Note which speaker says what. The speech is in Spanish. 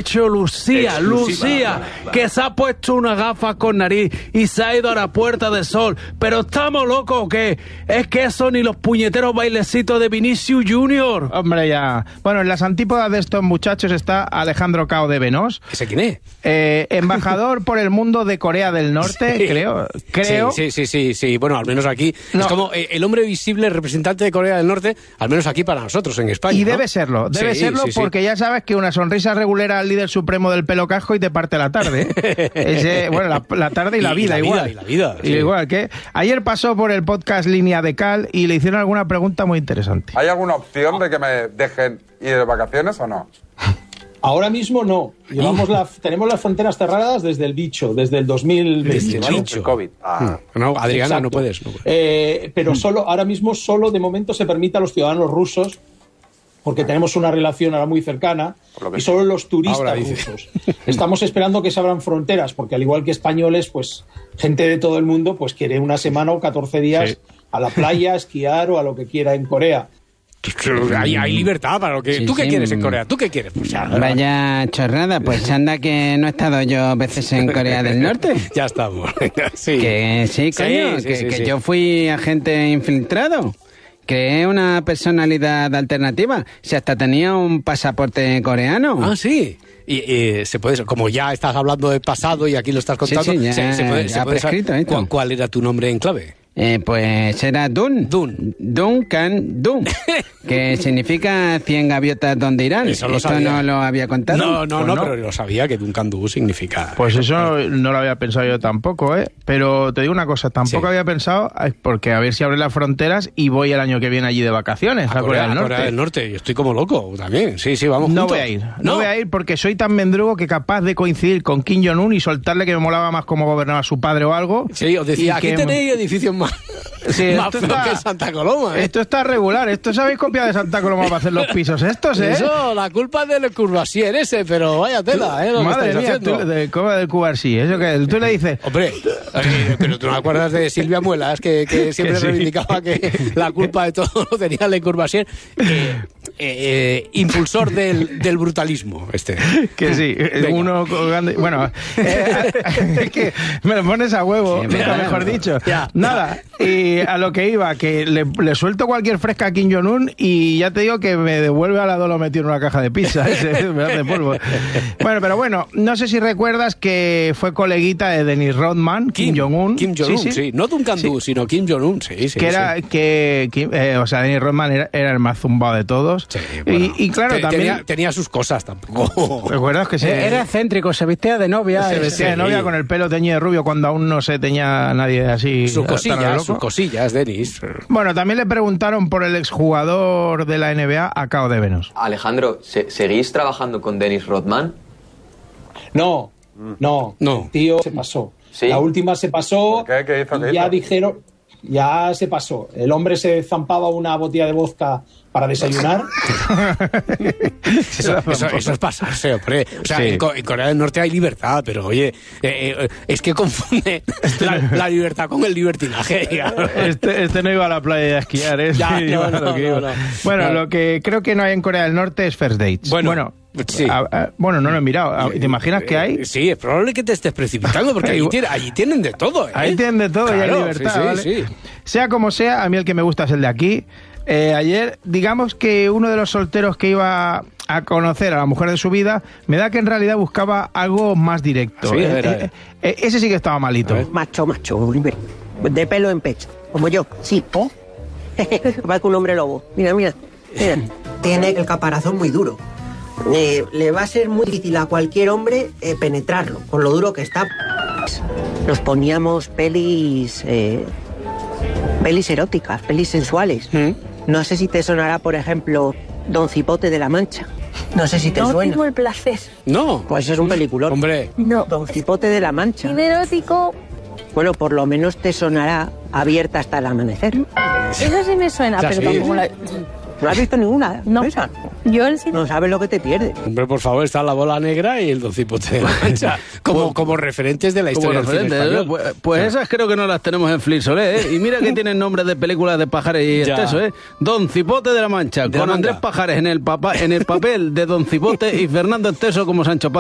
Speaker 1: dicho Lucía, que se ha puesto una gafa con nariz y se ha ido a la Puerta del Sol. ¿Pero estamos locos o qué? Es que eso ni los puñeteros bailecitos de Vinicius Junior.
Speaker 2: Hombre, ya. Bueno, en las antípodas de estos muchachos está Alejandro Cao de Venós.
Speaker 3: ¿Ese quién es?
Speaker 2: Embajador por el mundo de Corea del Norte, sí. creo.
Speaker 3: Sí. Bueno, al menos aquí. No. Es como el hombre visible representante de Corea del Norte, al menos aquí para nosotros en España.
Speaker 2: Y
Speaker 3: ¿no?
Speaker 2: debe serlo porque ya sabes que una sonrisa regulera al líder supremo del pelo casco y te parte la tarde. La tarde y la vida igual. Igual que ayer pasó por el podcast Línea de Cal y le hicieron alguna pregunta muy interesante.
Speaker 4: ¿Hay alguna opción de que me dejen ir de vacaciones o no?
Speaker 5: Ahora mismo no. Tenemos las fronteras cerradas desde el 2020.
Speaker 3: Desde el bicho.
Speaker 4: COVID.
Speaker 3: No, Adriana,
Speaker 5: exacto.
Speaker 3: no puedes.
Speaker 5: Pero ahora mismo solo de momento se permite a los ciudadanos rusos, porque tenemos una relación ahora muy cercana, y solo los turistas rusos. Estamos esperando que se abran fronteras, porque al igual que españoles, pues gente de todo el mundo pues quiere una semana o 14 días a la playa, a esquiar o a lo que quiera en Corea.
Speaker 3: Hay libertad para lo que...
Speaker 6: Sí,
Speaker 3: ¿Tú qué quieres en Corea? ¿Tú qué quieres? Pues
Speaker 6: vaya chorrada, pues anda que no he estado yo veces en Corea del Norte.
Speaker 3: Ya estamos. Sí.
Speaker 6: Que sí, coño, que yo fui agente infiltrado. Que es una personalidad alternativa. Si hasta tenía un pasaporte coreano.
Speaker 3: Ah, sí. Y se puede, como ya estás hablando del pasado y aquí lo estás contando, se puede saber ¿cuál era tu nombre en clave?
Speaker 6: Pues era Duncan, que significa 100 gaviotas donde irán.
Speaker 3: Esto
Speaker 6: no lo había contado.
Speaker 3: No, pero lo sabía que Duncan Du significa...
Speaker 2: Pues eso no lo había pensado yo tampoco, pero te digo una cosa, tampoco había pensado, porque a ver si abren las fronteras y voy el año que viene allí de vacaciones a Corea del Norte.
Speaker 3: Yo estoy como loco también, sí, vamos
Speaker 2: no
Speaker 3: juntos.
Speaker 2: No voy a ir porque soy tan mendrugo que capaz de coincidir con Kim Jong-un y soltarle que me molaba más cómo gobernaba su padre o algo.
Speaker 3: Sí, os decía, aquí tenéis edificios más feos que Santa Coloma.
Speaker 2: Esto está regular. Esto sabéis copiar de Santa Coloma para hacer los pisos estos,
Speaker 3: Eso, la culpa es del Courvoisier ese, pero vaya tela, lo
Speaker 2: madre
Speaker 3: que
Speaker 2: mía,
Speaker 3: haciendo.
Speaker 2: del Courvoisier, eso que tú le dices...
Speaker 3: Hombre, pero tú no te acuerdas de Silvia Muelas, que siempre reivindicaba que la culpa de todo lo tenía Le Courvoisier, impulsor del brutalismo,
Speaker 2: Que sí, uno grande... Bueno, es que me lo pones a huevo, mejor dicho. Nada, y a lo que iba, que le suelto cualquier fresca a Kim Jong-un y ya te digo que me devuelve a la lo metido en una caja de pizza, me hace polvo. Bueno, no sé si recuerdas que fue coleguita de Dennis Rodman, Kim Jong-un.
Speaker 3: Kim Jong-un, sí. No Duncan Du, sino Kim Jong-un, sí.
Speaker 2: O sea, Dennis Rodman era el más zumbado de todos.
Speaker 3: Sí, bueno,
Speaker 2: y claro, también...
Speaker 3: Tenía sus cosas tampoco.
Speaker 2: ¿Recuerdas que
Speaker 1: era excéntrico, se vestía de novia.
Speaker 2: Se vestía de novia con el pelo teñido de rubio cuando aún no se teñía nadie así.
Speaker 3: Sus cosillas, Denis.
Speaker 2: Bueno, también le preguntaron por el exjugador de la NBA a Cao de Venós.
Speaker 7: Alejandro, ¿seguís trabajando con Dennis Rodman?
Speaker 5: No. Tío, se pasó. ¿Sí? La última se pasó.
Speaker 4: ¿Por qué? ¿Qué hizo?
Speaker 5: Y ya dijeron, ya se pasó. El hombre se zampaba una botella de vodka para desayunar.
Speaker 3: Eso es pasarse, hombre. O sea, en Corea del Norte hay libertad, pero oye, es que confunde la libertad con el libertinaje.
Speaker 2: Este no iba a la playa a esquiar, No. Bueno, lo que creo que no hay en Corea del Norte es first dates.
Speaker 3: Bueno, sí.
Speaker 2: No lo he mirado. ¿Te imaginas que hay?
Speaker 3: Sí, es probable que te estés precipitando porque allí tienen de todo.
Speaker 2: Ahí tienen de todo, y hay libertad, ¿vale?
Speaker 3: Sí.
Speaker 2: Sea como sea, a mí el que me gusta es el de aquí. Ayer, digamos que uno de los solteros que iba a conocer a la mujer de su vida, me da que en realidad buscaba algo más directo.
Speaker 3: Sí,
Speaker 2: ese sí que estaba malito.
Speaker 8: Macho, de pelo en pecho, como yo, sí. Va con un hombre lobo. Mira.
Speaker 9: Tiene el caparazón muy duro. Le va a ser muy difícil a cualquier hombre penetrarlo, con lo duro que está.
Speaker 8: Nos poníamos pelis eróticas, pelis sensuales. No sé si te sonará, por ejemplo, Don Cipote de la Mancha.
Speaker 9: No sé si te suena.
Speaker 10: No tengo el placer.
Speaker 3: No.
Speaker 8: Pues es un peliculón.
Speaker 3: Hombre.
Speaker 10: No.
Speaker 8: Don Cipote de la Mancha.
Speaker 10: ¿Y erótico?
Speaker 8: Bueno, por lo menos te sonará Abierta hasta el amanecer.
Speaker 10: Eso sí me suena, pero tampoco la...
Speaker 8: ¿No has visto ninguna?
Speaker 10: No.
Speaker 8: ¿Esa?
Speaker 10: Yo el cine...
Speaker 8: No sabes lo que te pierdes.
Speaker 3: Hombre, por favor, está La Bola Negra y el Don Cipote de la Mancha como referentes de la historia del cine español.
Speaker 1: Pues esas creo que no las tenemos en Flixolé, Y mira que tienen nombres de películas de Pajares y Esteso, Don Cipote de la Mancha, con Andrés Pajares en el papel de Don Cipote y Fernando Esteso como Sancho Panza.